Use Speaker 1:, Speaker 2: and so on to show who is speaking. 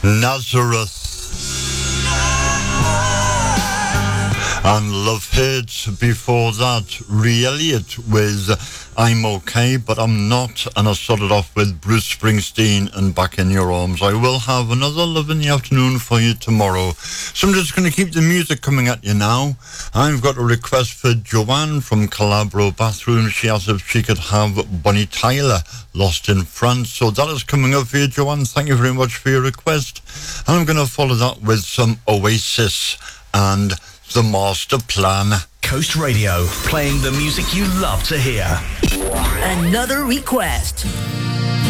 Speaker 1: Nazareth. And Love Hate before that. Ray Elliott with I'm Okay, But I'm Not. And I started off with Bruce Springsteen and Back in Your Arms. I will have another Love in the Afternoon for you tomorrow. So I'm just going to keep the music coming at you now. I've got a request for Joanne from Calabro Bathroom. She asked if she could have Bonnie Tyler, Lost in France. So that is coming up for you, Joanne. Thank you very much for your request. And I'm going to follow that with some Oasis and The Master Plan.
Speaker 2: Coast Radio, playing the music you love to hear.
Speaker 3: Another request.